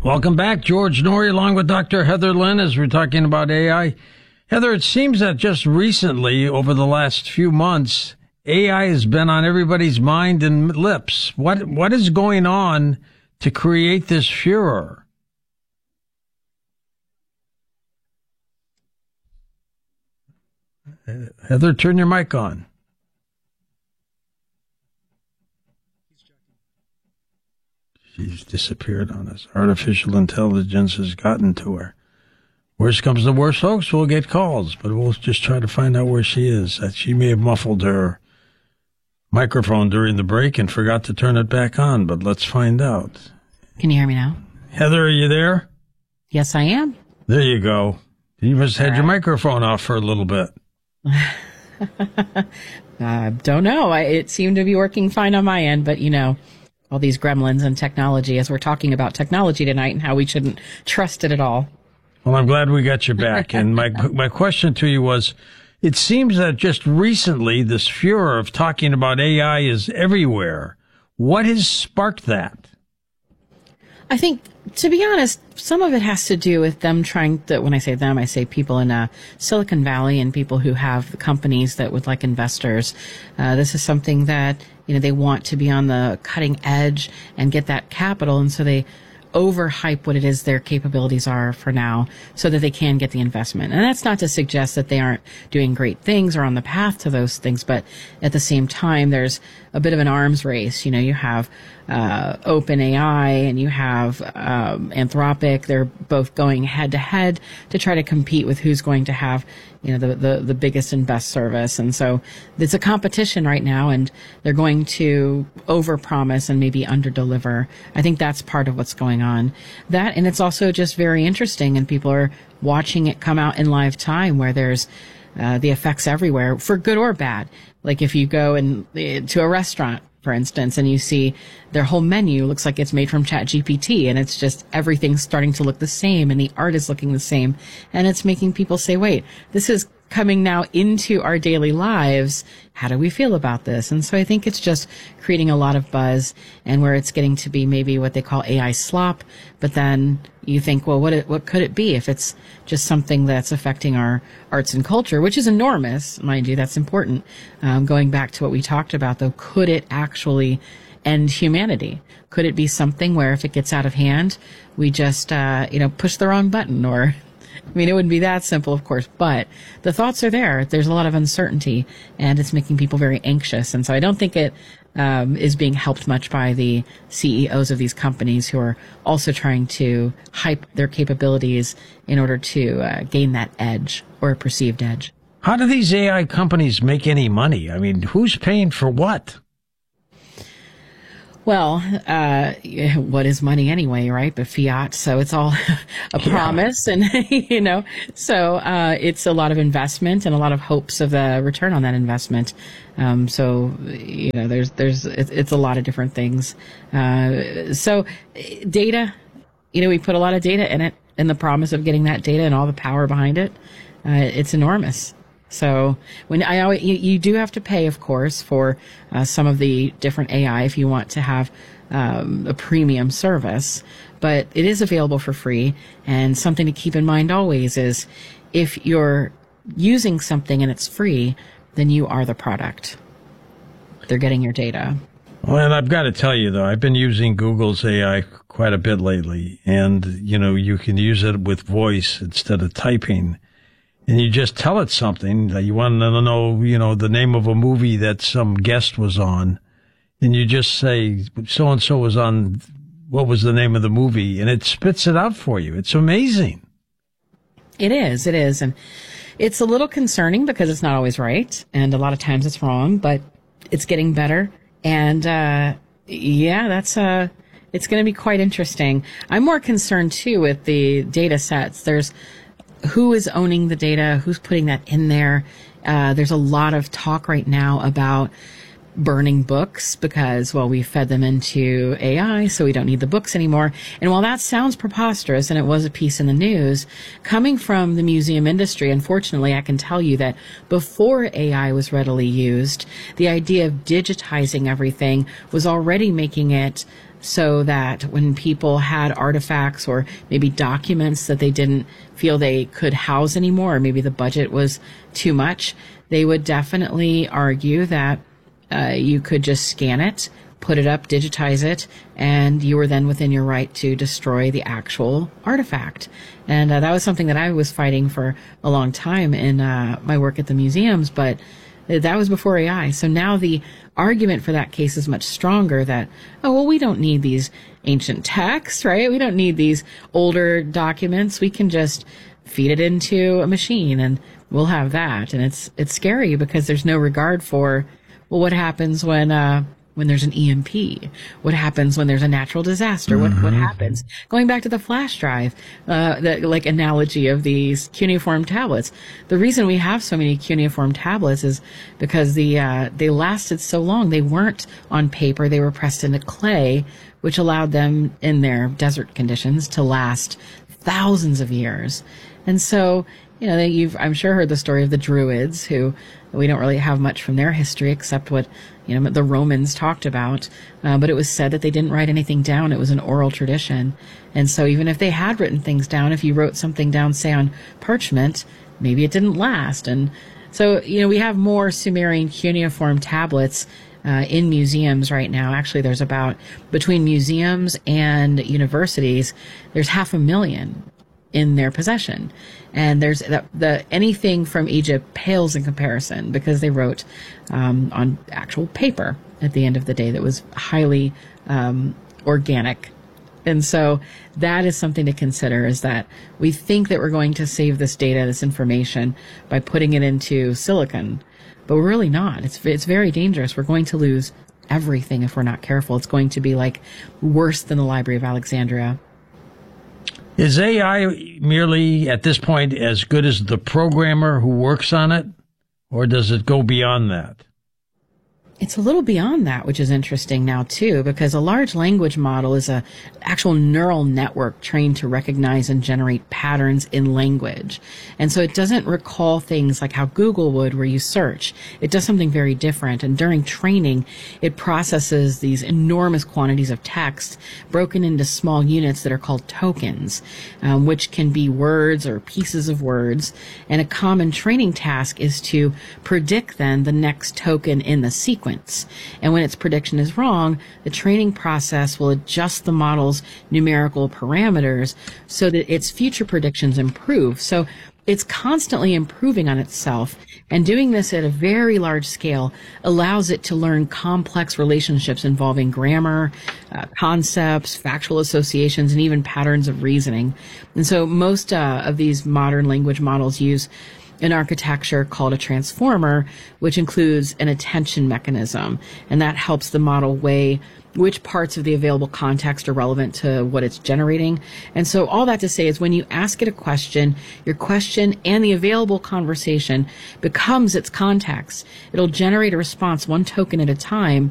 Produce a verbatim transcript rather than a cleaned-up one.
Welcome back. George Noory along with Doctor Heather Lynn as we're talking about A I. Heather, it seems that just recently, over the last few months, A I has been on everybody's mind and lips. What What is going on to create this furor? Heather, turn your mic on. She's disappeared on us. Artificial intelligence has gotten to her. Worst comes to worst, folks, we'll get calls, but we'll just try to find out where she is. She may have muffled her microphone during the break and forgot to turn it back on, but let's find out. Can you hear me now? Heather, are you there? Yes, I am. There you go. You must have had your microphone off for a little bit. I don't know. I, it seemed to be working fine on my end, but you know, all these gremlins and technology, as we're talking about technology tonight and how we shouldn't trust it at all. Well, I'm glad we got you back. And my my question to you was, it seems that just recently this furor of talking about A I is everywhere. What has sparked that? I think, to be honest, some of it has to do with them trying to, when I say them, I say people in uh, Silicon Valley and people who have companies that would like investors. Uh, this is something that, you know, they want to be on the cutting edge and get that capital. And so they overhype what it is their capabilities are for now so that they can get the investment. And that's not to suggest that they aren't doing great things or on the path to those things, but at the same time, there's a bit of an arms race. You know, you have uh, OpenAI and you have um, Anthropic. They're both going head to head to try to compete with who's going to have, you know, the, the, the biggest and best service. And so it's a competition right now, and they're going to overpromise and maybe underdeliver. I think that's part of what's going on. That, and it's also just very interesting, and people are watching it come out in live time where there's uh, the effects everywhere, for good or bad. Like if you go and uh, to a restaurant, for instance, and you see their whole menu looks like it's made from ChatGPT, and it's just everything's starting to look the same, and the art is looking the same, and it's making people say, wait, this is coming now into our daily lives. How do we feel about this? And so I think it's just creating a lot of buzz, and where it's getting to be maybe what they call A I slop, but then you think, well, what it, what could it be if it's just something that's affecting our arts and culture, which is enormous, mind you, that's important. Um, going back to what we talked about, though, could it actually end humanity? Could it be something where if it gets out of hand, we just, uh, you know, push the wrong button? Or, I mean, it wouldn't be that simple, of course, but the thoughts are there. There's a lot of uncertainty, and it's making people very anxious. And so I don't think it um, is being helped much by the C E Os of these companies who are also trying to hype their capabilities in order to uh, gain that edge or a perceived edge. How do these A I companies make any money? I mean, who's paying for what? Well, uh, what is money anyway, right? But fiat. So it's all a promise. And, you know, so, uh, it's a lot of investment and a lot of hopes of a return on that investment. Um, so, you know, there's, there's, it's, it's a lot of different things. Uh, so data, you know, we put a lot of data in it, and the promise of getting that data and all the power behind it. Uh, it's enormous. So when I always, you, you do have to pay, of course, for uh, some of the different A I if you want to have um, a premium service, but it is available for free. And something to keep in mind always is if you're using something and it's free, then you are the product. They're getting your data. Well, and I've got to tell you, though, I've been using Google's A I quite a bit lately. And, you know, you can use it with voice instead of typing. And you just tell it something that you want to know, you know, the name of a movie that some guest was on. And you just say, so-and-so was on, what was the name of the movie? And it spits it out for you. It's amazing. It is. It is. And it's a little concerning because it's not always right. And a lot of times it's wrong, but it's getting better. And, uh, yeah, that's, uh, it's going to be quite interesting. I'm more concerned too with the data sets. There's, who is owning the data? Who's putting that in there? Uh, there's a lot of talk right now about burning books because, well, we fed them into A I, so we don't need the books anymore. And while that sounds preposterous, and it was a piece in the news, coming from the museum industry, unfortunately, I can tell you that before A I was readily used, the idea of digitizing everything was already making it so that when people had artifacts or maybe documents that they didn't feel they could house anymore, or maybe the budget was too much, they would definitely argue that uh, you could just scan it, put it up, digitize it, and you were then within your right to destroy the actual artifact. And uh, that was something that I was fighting for a long time in uh, my work at the museums, but that was before A I. So now the argument for that case is much stronger that, oh, well, we don't need these ancient texts, right? We don't need these older documents. We can just feed it into a machine and we'll have that. And it's, it's scary because there's no regard for, well, what happens when, uh, when there's an E M P? What happens when there's a natural disaster? Mm-hmm. What what happens? Going back to the flash drive, uh, the like analogy of these cuneiform tablets. The reason we have so many cuneiform tablets is because the uh, they lasted so long. They weren't on paper; they were pressed into clay, which allowed them in their desert conditions to last thousands of years. And so, you know, you've I'm sure heard the story of the Druids, who we don't really have much from their history except what, you know, the Romans talked about. Uh, but it was said that they didn't write anything down. It was an oral tradition. And so even if they had written things down, if you wrote something down, say on parchment, maybe it didn't last. And so, you know, we have more Sumerian cuneiform tablets uh, in museums right now. Actually, there's about, between museums and universities, there's half a million in their possession. And there's the, the anything from Egypt pales in comparison because they wrote um, on actual paper at the end of the day that was highly um, organic. And so that is something to consider, is that we think that we're going to save this data, this information, by putting it into silicon, but we're really not. It's it's very dangerous. We're going to lose everything if we're not careful. It's going to be like worse than the Library of Alexandria. Is A I merely, at this point, as good as the programmer who works on it, or does it go beyond that? It's a little beyond that, which is interesting now, too, because a large language model is a actual neural network trained to recognize and generate patterns in language. And so it doesn't recall things like how Google would, where you search. It does something very different. And during training, it processes these enormous quantities of text broken into small units that are called tokens, um, which can be words or pieces of words. And a common training task is to predict then the next token in the sequence. And when its prediction is wrong, the training process will adjust the model's numerical parameters so that its future predictions improve. So it's constantly improving on itself, and doing this at a very large scale allows it to learn complex relationships involving grammar, uh, concepts, factual associations, and even patterns of reasoning. And so most uh, of these modern language models use an architecture called a transformer, which includes an attention mechanism, and that helps the model weigh which parts of the available context are relevant to what it's generating. And so all that to say is when you ask it a question, your question and the available conversation becomes its context. It'll generate a response one token at a time